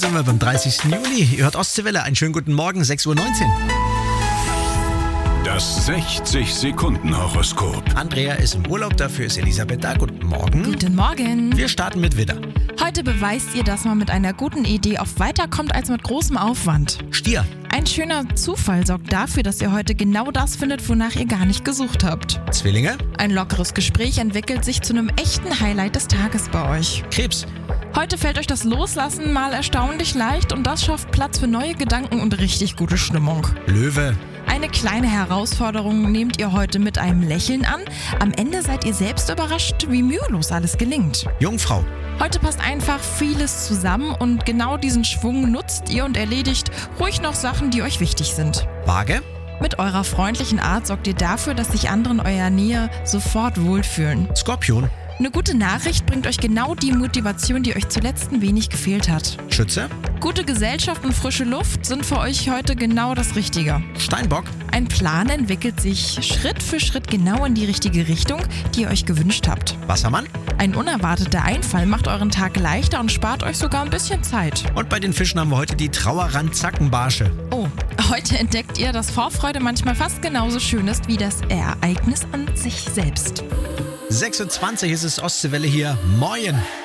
Sind wir beim 30. Juli. Ihr hört Ostseewelle. Einen schönen guten Morgen, 6:19 Uhr. Das 60-Sekunden-Horoskop. Andrea ist im Urlaub, dafür ist Elisabeth da. Guten Morgen. Guten Morgen. Wir starten mit Widder. Heute beweist ihr, dass man mit einer guten Idee oft weiterkommt als mit großem Aufwand. Stier. Ein schöner Zufall sorgt dafür, dass ihr heute genau das findet, wonach ihr gar nicht gesucht habt. Zwillinge. Ein lockeres Gespräch entwickelt sich zu einem echten Highlight des Tages bei euch. Krebs. Heute fällt euch das Loslassen mal erstaunlich leicht und das schafft Platz für neue Gedanken und richtig gute Stimmung. Löwe. Eine kleine Herausforderung nehmt ihr heute mit einem Lächeln an. Am Ende seid ihr selbst überrascht, wie mühelos alles gelingt. Jungfrau. Heute passt einfach vieles zusammen und genau diesen Schwung nutzt ihr und erledigt ruhig noch Sachen, die euch wichtig sind. Waage. Mit eurer freundlichen Art sorgt ihr dafür, dass sich andere in eurer Nähe sofort wohlfühlen. Skorpion. Eine gute Nachricht bringt euch genau die Motivation, die euch zuletzt ein wenig gefehlt hat. Schütze. Gute Gesellschaft und frische Luft sind für euch heute genau das Richtige. Steinbock. Ein Plan entwickelt sich Schritt für Schritt genau in die richtige Richtung, die ihr euch gewünscht habt. Wassermann. Ein unerwarteter Einfall macht euren Tag leichter und spart euch sogar ein bisschen Zeit. Und bei den Fischen haben wir heute die Trauerrand-Zackenbarsche. Oh, heute entdeckt ihr, dass Vorfreude manchmal fast genauso schön ist wie das Ereignis an sich selbst. 6:20 Uhr ist es Ostseewelle hier. Moin.